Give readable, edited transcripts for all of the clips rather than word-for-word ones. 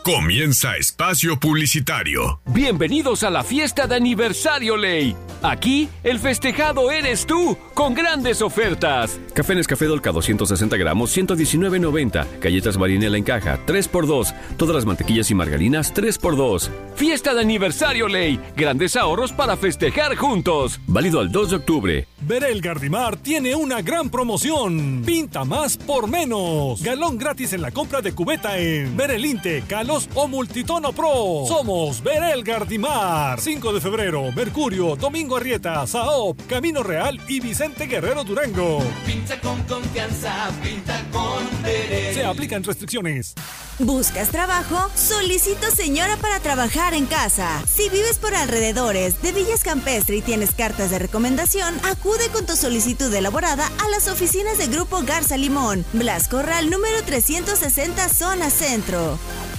Comienza Espacio Publicitario. Bienvenidos a la fiesta de aniversario Ley. Aquí, el festejado eres tú, con grandes ofertas. Café Nescafé Dolca 260 gramos, 119.90. Galletas Marinela en caja, 3x2. Todas las mantequillas y margarinas, 3x2. Fiesta de aniversario Ley. Grandes ahorros para festejar juntos. Válido al 2 de octubre. Berel Gardimar tiene una gran promoción. Pinta más por menos. Galón gratis en la compra de cubeta en Berelinte, Calos o Multitono Pro. Somos Berel Gardimar. 5 de febrero, Mercurio, Domingo Arrieta, Saop, Camino Real y Vicente Guerrero Durango. Pinta con confianza, pinta con Berel. Se aplican restricciones. ¿Buscas trabajo? Solicito señora para trabajar en casa. Si vives por alrededores de Villas Campestre y tienes cartas de recomendación, acude con tu solicitud elaborada a las oficinas de Grupo Garza Limón, Blas Corral número 360, zona centro.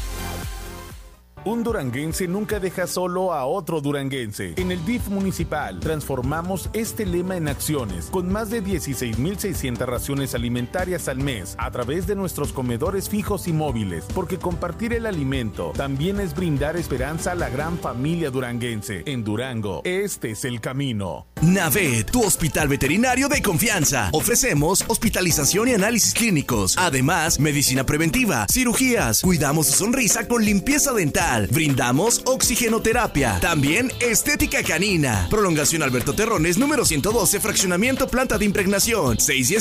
Un duranguense nunca deja solo a otro duranguense. En el DIF municipal transformamos este lema en acciones con más de 16,600 raciones alimentarias al mes a través de nuestros comedores fijos y móviles, porque compartir el alimento también es brindar esperanza a la gran familia duranguense. En Durango, este es el camino. Navet, tu hospital veterinario de confianza. Ofrecemos hospitalización y análisis clínicos. Además, medicina preventiva, cirugías. Cuidamos su sonrisa con limpieza dental. Brindamos oxigenoterapia. También estética canina. Prolongación Alberto Terrones, número 112, fraccionamiento planta de impregnación.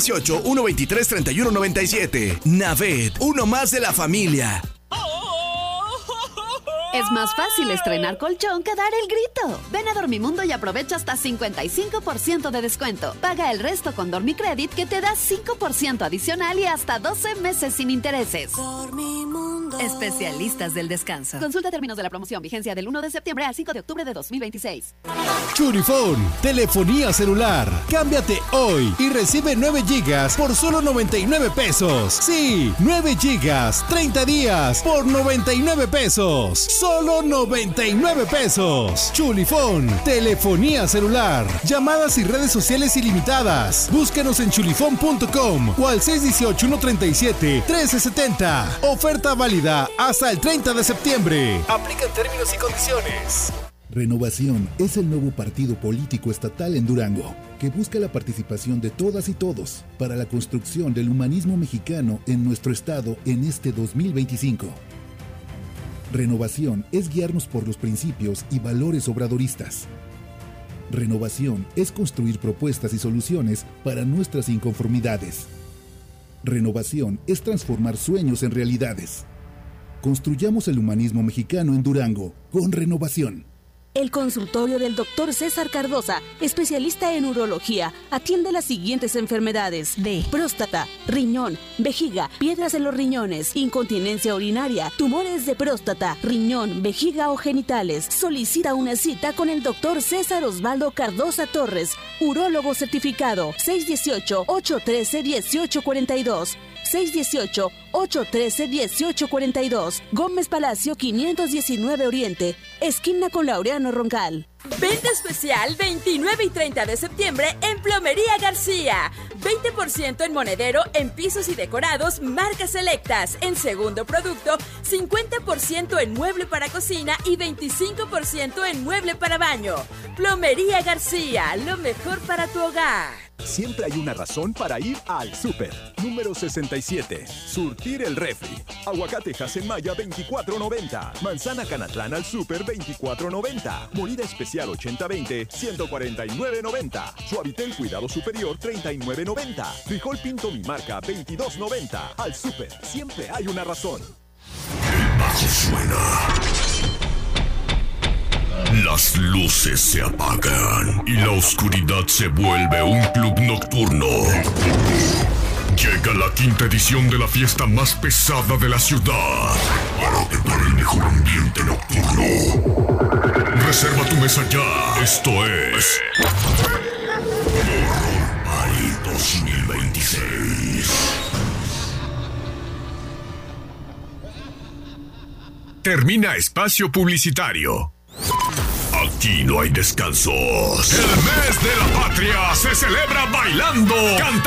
618-123-3197. Navet, uno más de la familia. Es más fácil estrenar colchón que dar el grito. Ven a Dormimundo y aprovecha hasta 55% de descuento. Paga el resto con Dormicredit que te da 5% adicional y hasta 12 meses sin intereses. Dormimundo. Especialistas del descanso. Consulta términos de la promoción. Vigencia del 1 de septiembre al 5 de octubre de 2026. Churifone, telefonía celular. Cámbiate hoy y recibe 9 gigas por solo 99 pesos. Sí, 9 gigas, 30 días por 99 pesos. Solo 99 pesos. Chulifón, telefonía celular. Llamadas y redes sociales ilimitadas. Búscanos en chulifón.com o al 618-137-1370. Oferta válida hasta el 30 de septiembre. Aplican términos y condiciones. Renovación es el nuevo partido político estatal en Durango, que busca la participación de todas y todos para la construcción del humanismo mexicano en nuestro estado en este 2025. Renovación es guiarnos por los principios y valores obradoristas. Renovación es construir propuestas y soluciones para nuestras inconformidades. Renovación es transformar sueños en realidades. Construyamos el humanismo mexicano en Durango con Renovación. El consultorio del Dr. César Cardosa, especialista en urología, atiende las siguientes enfermedades de próstata, riñón, vejiga, piedras en los riñones, incontinencia urinaria, tumores de próstata, riñón, vejiga o genitales. Solicita una cita con el Dr. César Osvaldo Cardosa Torres, urólogo certificado. 618-813-1842. 618-813-1842. Gómez Palacio 519 Oriente, esquina con Laureano Roncal. Venta especial 29 y 30 de septiembre en Plomería García. 20% en monedero en pisos y decorados marcas selectas. En segundo producto, 50% en mueble para cocina y 25% en mueble para baño. Plomería García, lo mejor para tu hogar. Siempre hay una razón para ir al súper. Número 67. Surtir el refri. Aguacate Hasenmaya 24.90. Manzana Canatlán al súper 24.90. Molida especial 80-20 149.90. Suavitel Cuidado Superior 39.90. Frijol Pinto Mi Marca 22.90. Al súper siempre hay una razón. El bajo suena. Las luces se apagan y la oscuridad se vuelve un club nocturno. Llega la quinta edición de la fiesta más pesada de la ciudad para tener el mejor ambiente nocturno. Reserva tu mesa ya. Esto es Horror Party 2026. Termina espacio publicitario. Aquí no hay descansos. El mes de la patria se celebra bailando, cantando